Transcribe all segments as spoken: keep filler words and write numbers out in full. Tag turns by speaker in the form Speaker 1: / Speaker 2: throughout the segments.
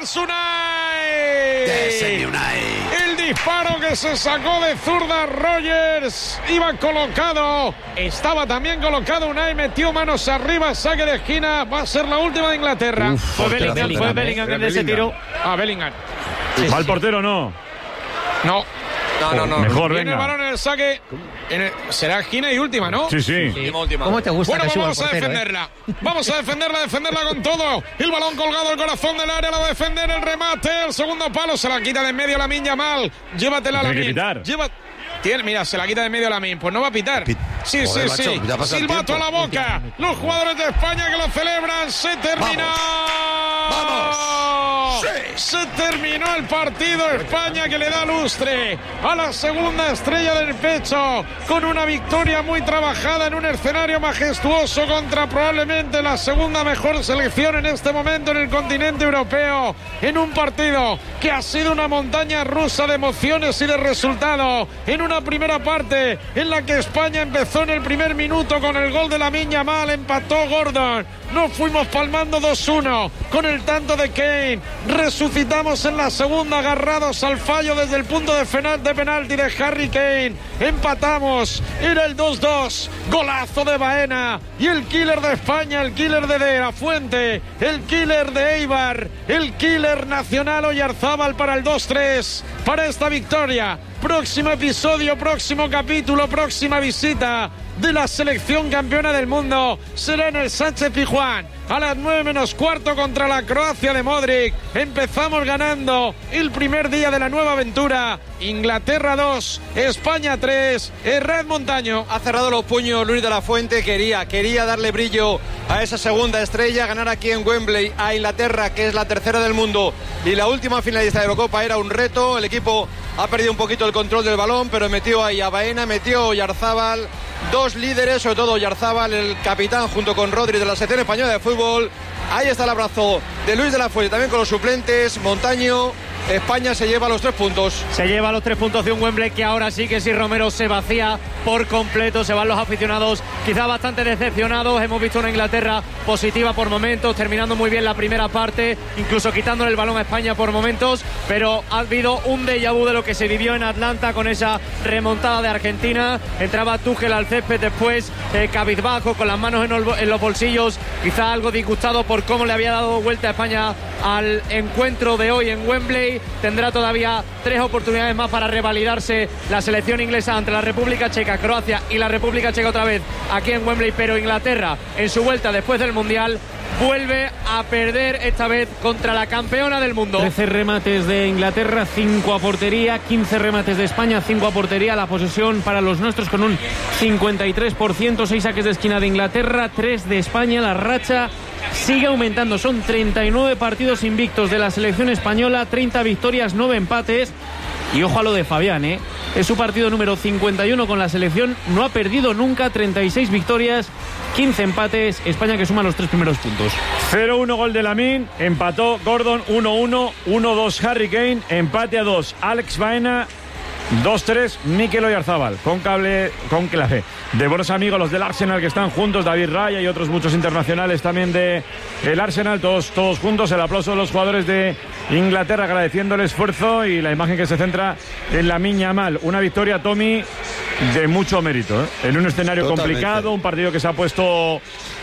Speaker 1: Charles Unai.
Speaker 2: Ese Unai.
Speaker 1: El disparo que se sacó de zurda Rogers. Iba colocado. Estaba también colocado Unai. Metió manos arriba. Saque de esquina. Va a ser la última de Inglaterra.
Speaker 3: Uf, fue Bellingham, fue Bellingham el de ese tiro.
Speaker 1: Ah, Bellingham.
Speaker 3: Sí,
Speaker 4: ¿Va al
Speaker 3: sí.
Speaker 4: portero o no?
Speaker 1: No.
Speaker 5: No, no, no.
Speaker 4: Mejor,
Speaker 1: Viene el
Speaker 4: venga.
Speaker 1: balón en el saque. En el- será esquina y última, ¿no?
Speaker 4: Sí, sí.
Speaker 3: Sí.
Speaker 5: Última.
Speaker 3: ¿Cómo te gusta
Speaker 1: Bueno,
Speaker 3: que
Speaker 1: pues
Speaker 3: suba el
Speaker 1: vamos a
Speaker 3: portero, eh?
Speaker 1: defenderla. Vamos a defenderla, defenderla con todo. El balón colgado al corazón del área, la va a defender el remate. El segundo palo se la quita de en medio la Minya mal. Llévatela a la
Speaker 4: Tiene que pitar.
Speaker 1: Lleva... Tiene, mira, se la quita de en medio la Min. Pues no va a pitar.
Speaker 2: Pit-
Speaker 1: Sí,
Speaker 2: Joder,
Speaker 1: sí,
Speaker 2: macho,
Speaker 1: sí.
Speaker 2: ya pasa el
Speaker 1: Silbato a la
Speaker 2: tiempo.
Speaker 1: boca. Los jugadores de España que lo celebran. Se terminó.
Speaker 2: Vamos. Sí.
Speaker 1: Se terminó el partido. España que le da lustre a la segunda estrella del pecho con una victoria muy trabajada en un escenario majestuoso contra probablemente la segunda mejor selección en este momento en el continente europeo, en un partido que ha sido una montaña rusa de emociones y de resultados, en una primera parte en la que España empezó en el primer minuto con el gol de Lamine Yamal, empató Gordon, nos fuimos palmando dos uno con el tanto de Kane, resucitamos en la segunda agarrados al fallo desde el punto de, final, de penalti de Harry Kane, empatamos, era el dos dos, golazo de Baena y el killer de España, el killer de De La Fuente, el killer de Eibar, el killer nacional Oyarzábal para el dos tres, para esta victoria. Próximo episodio, próximo capítulo, próxima visita de la selección campeona del mundo será en el Sánchez Pizjuán a las nueve menos cuarto contra la Croacia de Modric. Empezamos ganando el primer día de la nueva aventura. Inglaterra dos, España tres. Herrad Montaño.
Speaker 5: Ha cerrado los puños Luis de la Fuente. Quería, quería darle brillo a esa segunda estrella, ganar aquí en Wembley a Inglaterra, que es la tercera del mundo y la última finalista de Eurocopa. Era un reto. El equipo ha perdido un poquito el control del balón, pero metió ahí a Baena, metió a Oyarzábal. Dos líderes, sobre todo Oyarzábal, el capitán, junto con Rodri de la selección española de fútbol. Ahí está el abrazo de Luis de la Fuente, también con los suplentes. Montaño, España se lleva los tres puntos.
Speaker 3: Se lleva los tres puntos de un Wembley que ahora sí que si Romero se vacía por completo, se van los aficionados quizá bastante decepcionados. Hemos visto una Inglaterra positiva por momentos, terminando muy bien la primera parte, incluso quitándole el balón a España por momentos, pero ha habido un déjà vu de lo que se vivió en Atlanta con esa remontada de Argentina. Entraba Tuchel al césped después, eh, cabizbajo, con las manos en, el, en los bolsillos, quizá algo disgustado por cómo le había dado vuelta a España al encuentro de hoy en Wembley. Tendrá todavía tres oportunidades más para revalidarse la selección inglesa ante la República Checa, Croacia y la República Checa otra vez aquí en Wembley, pero Inglaterra en su vuelta después del Mundial vuelve a perder esta vez contra la campeona del mundo.
Speaker 6: trece remates de Inglaterra, cinco a portería, quince remates de España, cinco a portería. La posesión para los nuestros con un cincuenta y tres por ciento, seis saques de esquina de Inglaterra, tres de España. La racha sigue aumentando, son treinta y nueve partidos invictos de la selección española, treinta victorias, nueve empates. Y ojo a lo de Fabián, ¿eh? Es su partido número cincuenta y uno con la selección, no ha perdido nunca, treinta y seis victorias, quince empates. España que suma los tres primeros puntos.
Speaker 4: cero uno gol de Lamine, empató Gordon uno uno, uno dos Harry Kane, empate a dos Alex Baena, dos tres Mikel Oyarzábal, con cable, con clave de buenos amigos los del Arsenal que están juntos, David Raya y otros muchos internacionales también de el Arsenal, todos, todos juntos. El aplauso de los jugadores de Inglaterra agradeciendo el esfuerzo y la imagen que se centra en Lamine Yamal. Una victoria, Tommy, de mucho mérito, ¿eh? En un escenario
Speaker 2: Totalmente.
Speaker 4: complicado, un partido que se ha puesto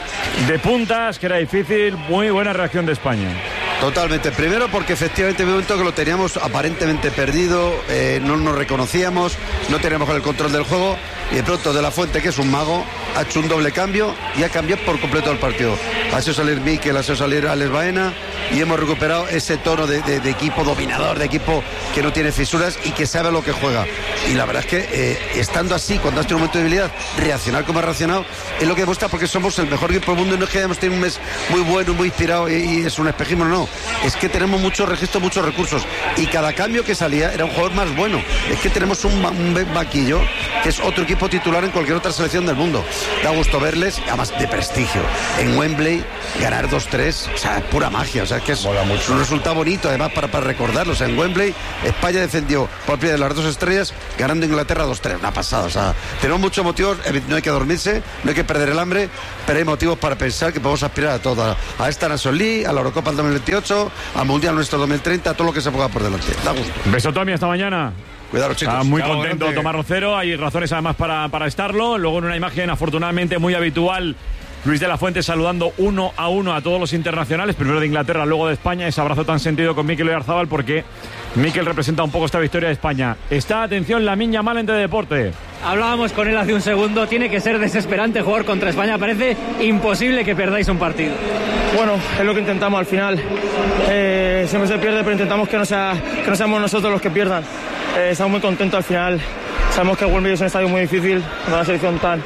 Speaker 4: de puntas, que era difícil. Muy buena reacción de España.
Speaker 2: Totalmente. Primero porque efectivamente en un momento que lo teníamos aparentemente perdido, eh, no nos reconocíamos, no teníamos el control del juego y de pronto De La Fuente, que es un mago, ha hecho un doble cambio y ha cambiado por completo el partido. Ha hecho salir Mikel, ha hecho salir Alex Baena y hemos recuperado ese tono de, de, de equipo dominador, de equipo que no tiene fisuras y que sabe lo que juega. Y la verdad es que eh, estando así, cuando has tenido un momento de debilidad, reaccionar como ha reaccionado es lo que demuestra, porque somos el mejor equipo del mundo y no es que hayamos tenido un mes muy bueno, muy inspirado y, y es un espejismo, no. Es que tenemos muchos registros, muchos recursos y cada cambio que salía era un jugador más bueno. Es que tenemos un, un vaquillo que es otro equipo titular en cualquier otra selección del mundo. Da gusto verles, además de prestigio. En Wembley, ganar dos tres, o sea, es pura magia. O sea, es que es un resultado bonito, además, para, para recordarlo. O sea, en Wembley, España defendió por pie de las dos estrellas, ganando Inglaterra dos tres. Una pasada. O sea, tenemos muchos motivos, no hay que dormirse, no hay que perder el hambre, pero hay motivos para pensar que podemos aspirar a todo. A esta Nations League, a la Eurocopa del dos mil veintiuno. veintiocho, al Mundial nuestro dos mil treinta, todo lo que se ponga por delante. Da gusto.
Speaker 4: Beso, Tommy, hasta mañana.
Speaker 2: Cuidado, chicos.
Speaker 4: Está muy
Speaker 7: Chao,
Speaker 4: contento
Speaker 7: grande.
Speaker 4: Tomás Rocero. Hay razones además para, para estarlo. Luego en una imagen afortunadamente muy habitual, Luis de la Fuente saludando uno a uno a todos los internacionales, primero de Inglaterra, luego de España. Ese abrazo tan sentido con Mikel Oyarzabal, porque Mikel representa un poco esta victoria de España. Está, atención, Lamine Yamal en Teledeporte.
Speaker 8: Hablábamos con él hace un segundo. Tiene que ser desesperante jugar contra España. Parece imposible que perdáis un partido.
Speaker 9: Bueno, es lo que intentamos al final. Eh, siempre se pierde, pero intentamos que no, sea, que no seamos nosotros los que pierdan. Eh, estamos muy contentos al final. Sabemos que Wembley es un estadio muy difícil, con una selección tan...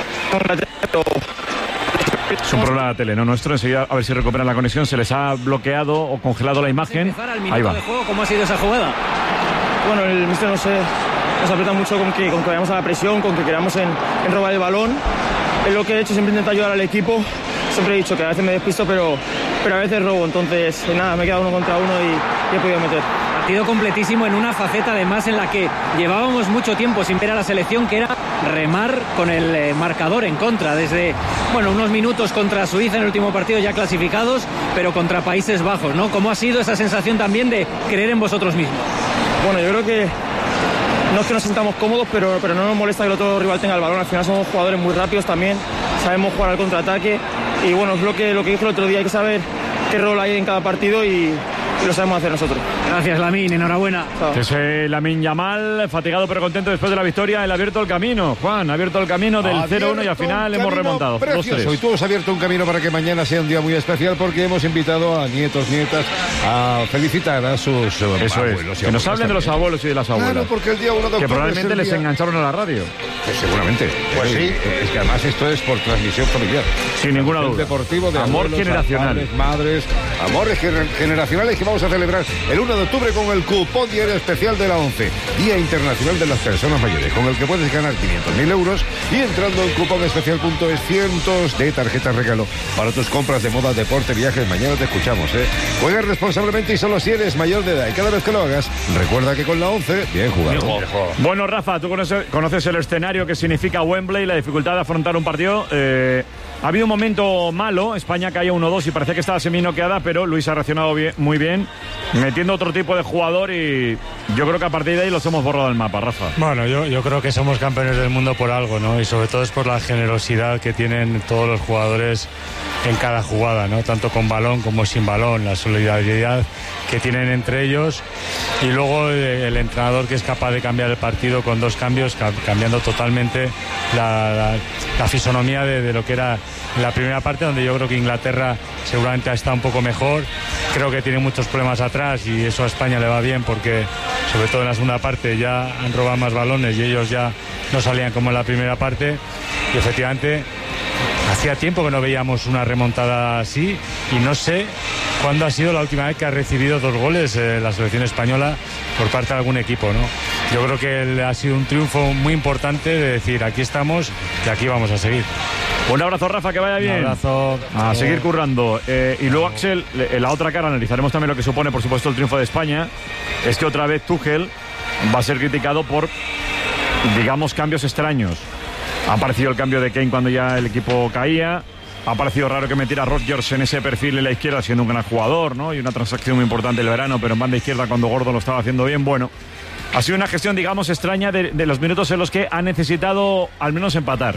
Speaker 4: Es un problema de la tele, ¿no? Nuestro, enseguida a ver si recuperan la conexión. Se les ha bloqueado o congelado la imagen.
Speaker 8: Empezar al minuto
Speaker 4: Ahí va.
Speaker 8: de juego, ¿cómo ha sido esa jugada?
Speaker 9: Bueno, el míster no sé, nos aprieta mucho con que, con que vayamos a la presión, con que queramos en, en robar el balón. Es lo que he hecho, siempre intento ayudar al equipo. Siempre he dicho que a veces me despisto, pero, pero a veces robo. Entonces, nada, me he quedado uno contra uno y, y he podido meter.
Speaker 8: Partido completísimo en una faceta además en la que llevábamos mucho tiempo sin ver a la selección, que era remar con el eh, marcador en contra. Desde, bueno, unos minutos contra Suiza en el último partido ya clasificados, pero contra Países Bajos, ¿no? ¿Cómo ha sido esa sensación también de creer en vosotros mismos?
Speaker 9: Bueno, yo creo que no es que nos sintamos cómodos, pero, pero no nos molesta que el otro rival tenga el balón. Al final somos jugadores muy rápidos también, sabemos jugar al contraataque y bueno, es lo que, lo que dije el otro día, hay que saber qué rol hay en cada partido y, y lo sabemos hacer nosotros.
Speaker 8: Gracias, Lamine, enhorabuena.
Speaker 9: Chao.
Speaker 4: Es eh, Lamine Yamal, fatigado pero contento después de la victoria. Él ha abierto el camino, Juan, ha abierto el camino del cero uno y al final hemos remontado. dos tres.
Speaker 7: Y tú has abierto un camino para que mañana sea un día muy especial, porque hemos invitado a nietos, nietas a felicitar a sus eh,
Speaker 4: Eso
Speaker 7: abuelos.
Speaker 4: es,
Speaker 7: y
Speaker 4: que nos
Speaker 7: abuelas
Speaker 4: hablen de los
Speaker 7: también.
Speaker 4: abuelos y de las abuelas.
Speaker 7: Claro, porque el día uno de octubre
Speaker 4: Que probablemente
Speaker 7: es el
Speaker 4: les
Speaker 7: día-
Speaker 4: engancharon a la radio.
Speaker 7: Pues seguramente. Pues sí, es que además esto es por transmisión familiar.
Speaker 4: Sin ninguna
Speaker 7: El
Speaker 4: duda.
Speaker 7: deportivo de
Speaker 4: Amor
Speaker 7: abuelos,
Speaker 4: generacional.
Speaker 7: padres, madres, amores gener- generacionales que vamos a celebrar el uno de octubre con el cupón diario especial de la ONCE, Día Internacional de las Personas Mayores, con el que puedes ganar quinientos mil euros y entrando en cuponespecial punto es cientos de tarjetas regalo para tus compras de moda, deporte, viajes. Mañana te escuchamos, ¿eh? Juega responsablemente y solo si eres mayor de edad. Y cada vez que lo hagas, recuerda que con la ONCE, bien jugado.
Speaker 4: Bueno, Rafa, tú conoces, conoces el escenario que significa Wembley, la dificultad de afrontar un partido. Eh, ha habido un momento malo, España caía uno dos y parecía que estaba semi-noqueada, pero Luis ha reaccionado bien, muy bien, metiendo otro tipo de jugador y yo creo que a partir de ahí los hemos borrado del mapa, Rafa.
Speaker 10: Bueno, yo, yo creo que somos campeones del mundo por algo, ¿no? Y sobre todo es por la generosidad que tienen todos los jugadores en cada jugada, ¿no? Tanto con balón como sin balón, la solidaridad que tienen entre ellos y luego eh, el entrenador que es capaz de cambiar el partido con dos cambios, ca- cambiando totalmente la, la, la fisonomía de, de lo que era la primera parte, donde yo creo que Inglaterra seguramente ha estado un poco mejor. Creo que tiene muchos problemas atrás y eso a España le va bien porque sobre todo en la segunda parte ya han robado más balones y ellos ya no salían como en la primera parte y efectivamente hacía tiempo que no veíamos una remontada así y no sé cuándo ha sido la última vez que ha recibido dos goles eh, la selección española por parte de algún equipo, ¿no? Yo creo que ha sido un triunfo muy importante de decir aquí estamos y aquí vamos a seguir.
Speaker 4: Un abrazo, Rafa, que vaya bien.
Speaker 10: Un abrazo.
Speaker 4: A seguir currando. Eh, y luego, Axel, en la otra cara analizaremos también lo que supone, por supuesto, el triunfo de España. Es que otra vez Tuchel va a ser criticado por, digamos, cambios extraños. Ha aparecido el cambio de Kane cuando ya el equipo caía. Ha parecido raro que metiera a Rodgers en ese perfil en la izquierda, siendo un gran jugador, ¿no? Y una transacción muy importante el verano, pero en banda izquierda cuando Gordon lo estaba haciendo bien. Bueno, ha sido una gestión, digamos, extraña de, de los minutos en los que ha necesitado al menos empatar.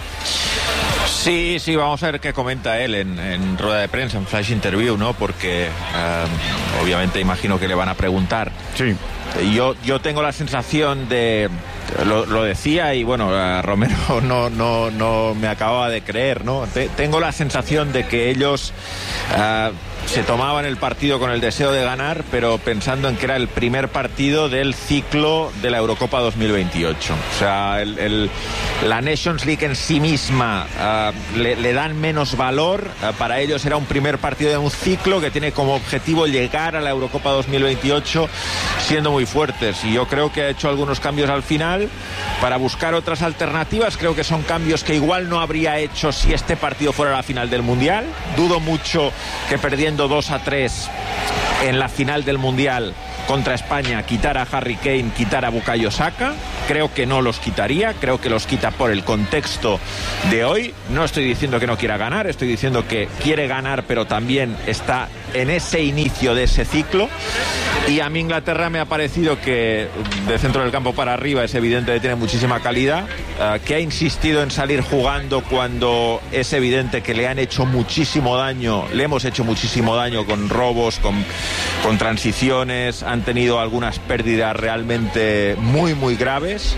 Speaker 11: Sí, sí, vamos a ver qué comenta él en, en rueda de prensa, en flash interview, ¿no? Porque um, obviamente imagino que le van a preguntar.
Speaker 4: Sí.
Speaker 11: Yo, yo tengo la sensación de, lo, lo decía y bueno, uh, Romero no, no, no me acababa de creer, ¿no? Te, tengo la sensación de que ellos uh, se tomaban el partido con el deseo de ganar, pero pensando en que era el primer partido del ciclo de la Eurocopa dos mil veintiocho. O sea, el, el, la Nations League en sí misma uh, le, le dan menos valor. Uh, para ellos era un primer partido de un ciclo que tiene como objetivo llegar a la Eurocopa dos mil veintiocho siendo muy fuertes. Y yo creo que ha hecho algunos cambios al final para buscar otras alternativas. Creo que son cambios que igual no habría hecho si este partido fuera la final del Mundial. Dudo mucho que perdiendo dos a tres en la final del Mundial contra España quitar a Harry Kane, quitar a Bukayo Saka. creo que no los quitaría, creo que los quita por el contexto de hoy. No estoy diciendo que no quiera ganar, estoy diciendo que quiere ganar, pero también está en ese inicio de ese ciclo. Y a mí Inglaterra me ha parecido que de centro del campo para arriba es evidente que tiene muchísima calidad, uh, que ha insistido en salir jugando cuando es evidente que le han hecho muchísimo daño, le hemos hecho muchísimo daño con robos, con, con transiciones, han tenido algunas pérdidas realmente muy muy graves.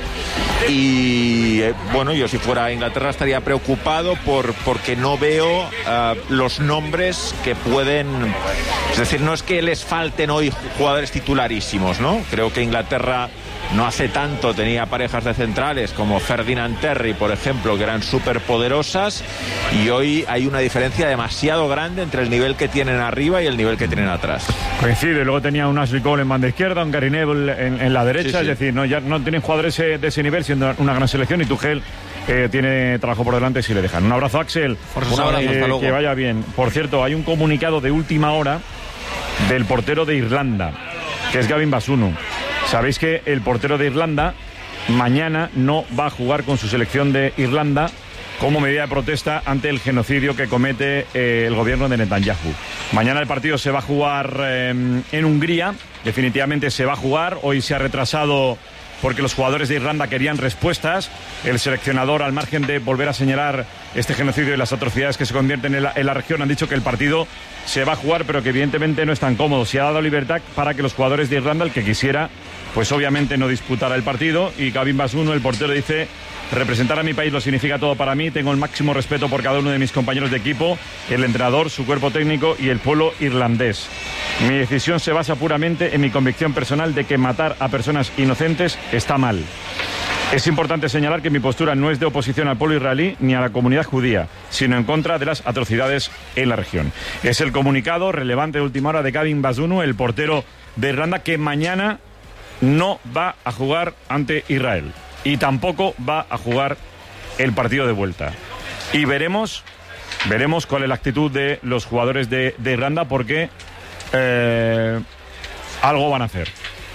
Speaker 11: Y eh, bueno, yo si fuera Inglaterra estaría preocupado por porque no veo uh, los nombres que pueden, es decir, no es que les falten hoy jugadores titularísimos, ¿no? Creo que Inglaterra no hace tanto tenía parejas de centrales como Ferdinand Terry, por ejemplo, que eran súper poderosas, y hoy hay una diferencia demasiado grande entre el nivel que tienen arriba y el nivel que tienen atrás.
Speaker 4: Coincide, luego tenía un Ashley Cole en banda izquierda, un Gary Neville en, en la derecha, sí, sí. Es decir, no, ya no tienen jugadores de ese nivel, siendo una gran selección, y Tuchel eh, tiene trabajo por delante si le dejan. Un abrazo, Axel.
Speaker 5: Un abrazo,
Speaker 4: eh,
Speaker 5: hasta luego.
Speaker 4: Que vaya bien. Por cierto, hay un comunicado de última hora del portero de Irlanda, que es Gavin Bazunu. Sabéis que el portero de Irlanda mañana no va a jugar con su selección de Irlanda como medida de protesta ante el genocidio que comete eh, el gobierno de Netanyahu. Mañana el partido se va a jugar eh, en Hungría, definitivamente se va a jugar. Hoy se ha retrasado porque los jugadores de Irlanda querían respuestas. El seleccionador, al margen de volver a señalar este genocidio y las atrocidades que se convierten en la, en la región, han dicho que el partido se va a jugar, pero que evidentemente no es tan cómodo. Se ha dado libertad para que los jugadores de Irlanda, el que quisiera, pues obviamente no disputara el partido. Y Gavin Bazunu, el portero, dice: representar a mi país lo significa todo para mí. Tengo el máximo respeto por cada uno de mis compañeros de equipo, el entrenador, su cuerpo técnico y el pueblo irlandés. Mi decisión se basa puramente en mi convicción personal de que matar a personas inocentes está mal. Es importante señalar que mi postura no es de oposición al pueblo israelí ni a la comunidad judía, sino en contra de las atrocidades en la región. Es el comunicado relevante de última hora de Gavin Bazunu, el portero de Irlanda, que mañana no va a jugar ante Israel y tampoco va a jugar el partido de vuelta. Y veremos, veremos cuál es la actitud de los jugadores de, de Irlanda, porque eh, algo van a hacer.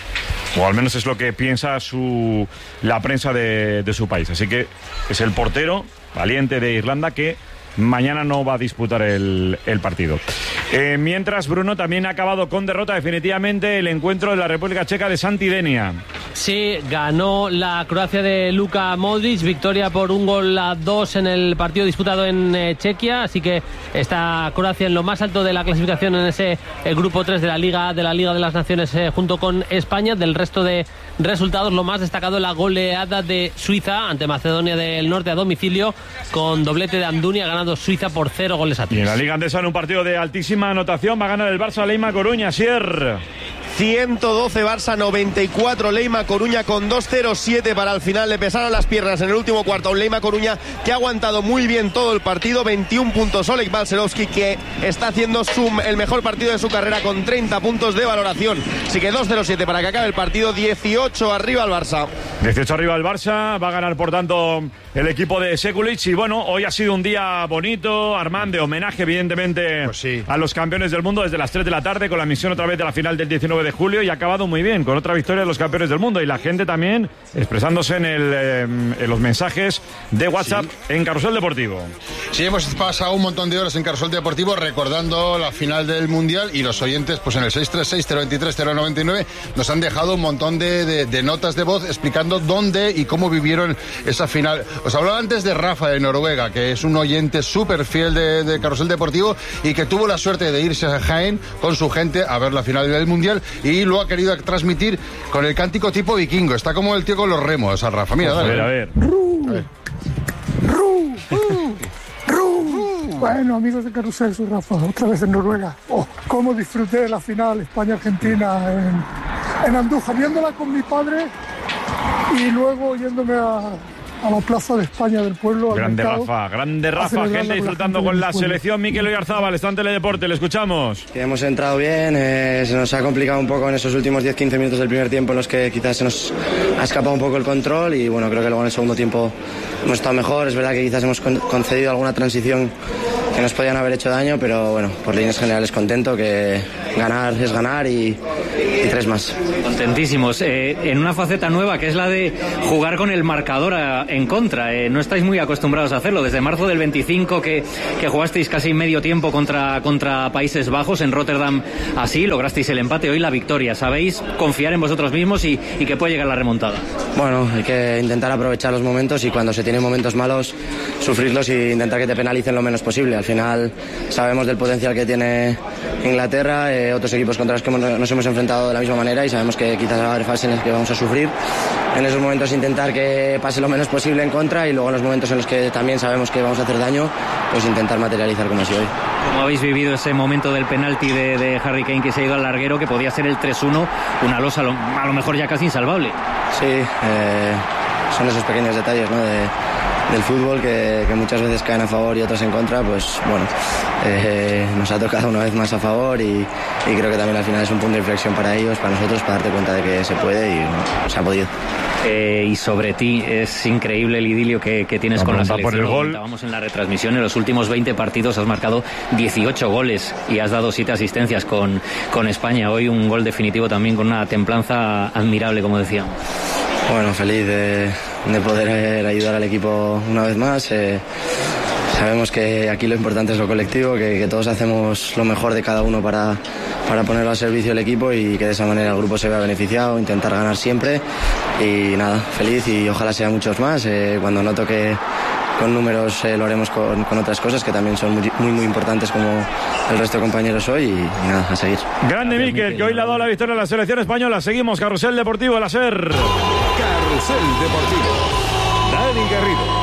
Speaker 4: O al menos es lo que piensa su, la prensa de, de su país. Así que es el portero valiente de Irlanda que mañana no va a disputar el, el partido. Eh, mientras, Bruno, también ha acabado con derrota definitivamente el encuentro de la República Checa de Santidenia.
Speaker 12: Sí, ganó la Croacia de Luka Modric, victoria por un gol a dos en el partido disputado en eh, Chequia, así que está Croacia en lo más alto de la clasificación en ese eh, grupo tres de la Liga de la Liga de las Naciones eh, junto con España. Del resto de resultados, lo más destacado, la goleada de Suiza ante Macedonia del Norte a domicilio, con doblete de Amdunia, ganando Suiza por cero goles a tres.
Speaker 4: Y en la Liga Andesa, en un partido de altísima anotación, va a ganar el Barça Leima Coruña. Sier.
Speaker 13: ciento doce Barça, noventa y cuatro Leima Coruña, con dos cero siete para el final. Le pesaron las piernas en el último cuarto a un Leima Coruña que ha aguantado muy bien todo el partido. veintiún puntos Oleg Balcerovski, que está haciendo su, el mejor partido de su carrera con treinta puntos de valoración. Así que dos cero siete para que acabe el partido. dieciocho arriba el Barça.
Speaker 4: dieciocho arriba el Barça. Va a ganar, por tanto, el equipo de Sekulic. Y bueno, hoy ha sido un día bonito, Armand, de homenaje, evidentemente, pues sí, a los campeones del mundo desde las tres de la tarde, con la misión otra vez de la final del diecinueve de julio, y ha acabado muy bien, con otra victoria de los campeones del mundo. Y la gente también expresándose en, el, eh, en los mensajes de WhatsApp, sí, en Carrusel Deportivo.
Speaker 14: Sí, hemos pasado un montón de horas en Carrusel Deportivo recordando la final del Mundial, y los oyentes, pues en el seis tres seis, cero dos tres, cero nueve nueve, nos han dejado un montón de, de, de notas de voz explicando dónde y cómo vivieron esa final. Os hablaba antes de Rafa, de Noruega, que es un oyente súper fiel de, de Carrusel Deportivo y que tuvo la suerte de irse a Jaén con su gente a ver la final del Mundial, y lo ha querido transmitir con el cántico tipo vikingo. Está como el tío con los remos, a Rafa. Mira, dale.
Speaker 4: A ver, a ver.
Speaker 15: A ver. Ru, ru, ru. Bueno, amigos de Carrusel, soy Rafa, otra vez en Noruega. Oh, cómo disfruté de la final España-Argentina en, en Andújar, viéndola con mi padre y luego yéndome a... a la plaza de España del pueblo.
Speaker 4: Grande Rafa, grande Rafa, gente disfrutando con, con la selección. Mikel Oyarzábal, está en Teledeporte, le escuchamos.
Speaker 16: Que hemos entrado bien, eh, se nos ha complicado un poco en esos últimos diez quince minutos del primer tiempo, en los que quizás se nos ha escapado un poco el control, y bueno, creo que luego en el segundo tiempo hemos estado mejor. Es verdad que quizás hemos concedido alguna transición que nos podían haber hecho daño, pero bueno, por líneas generales contento, que, ganar es ganar y, y tres más.
Speaker 8: Contentísimos. Eh, en una faceta nueva que es la de jugar con el marcador a, en contra. Eh, no estáis muy acostumbrados a hacerlo. Desde marzo del veinticinco que, que jugasteis casi medio tiempo contra, contra Países Bajos en Rotterdam, así lograsteis el empate, hoy la victoria. ¿Sabéis confiar en vosotros mismos y, y que puede llegar la remontada?
Speaker 16: Bueno, hay que intentar aprovechar los momentos y cuando se tienen momentos malos sufrirlos e intentar que te penalicen lo menos posible. Al final sabemos del potencial que tiene Inglaterra, eh, otros equipos contra los que nos hemos enfrentado de la misma manera y sabemos que quizás va a haber fases en las que vamos a sufrir. En esos momentos intentar que pase lo menos posible en contra y luego en los momentos en los que también sabemos que vamos a hacer daño, pues intentar materializar como así hoy.
Speaker 8: ¿Cómo habéis vivido ese momento del penalti de, de Harry Kane que se ha ido al larguero, que podía ser el tres uno, una losa a lo, a lo mejor ya casi insalvable?
Speaker 16: Sí, eh, son esos pequeños detalles, ¿no? de, del fútbol que, que muchas veces caen a favor y otras en contra, pues bueno, eh, nos ha tocado una vez más a favor y, y creo que también al final es un punto de inflexión para ellos, para nosotros, para darte cuenta de que se puede y bueno, se ha podido.
Speaker 8: Eh, y sobre ti, es increíble el idilio que, que tienes con la selección. Por el gol. Estábamos en la retransmisión, en los últimos veinte partidos has marcado dieciocho goles y has dado siete asistencias con, con España. Hoy un gol definitivo también con una templanza admirable, como decíamos.
Speaker 16: Bueno, feliz de, de poder ayudar al equipo una vez más. Eh, sabemos que aquí lo importante es lo colectivo, que, que todos hacemos lo mejor de cada uno para, para ponerlo al servicio del equipo y que de esa manera el grupo se vea beneficiado, intentar ganar siempre. Y nada, feliz y ojalá sean muchos más. Eh, cuando noto que con números eh, lo haremos con, con otras cosas que también son muy, muy, muy importantes como el resto de compañeros hoy y, y nada, a seguir.
Speaker 4: Grande Mikel, que hoy le ha dado la victoria a la selección española. Seguimos, Carrusel Deportivo, el A S E R.
Speaker 7: Carrusel Deportivo. Dani Garrido.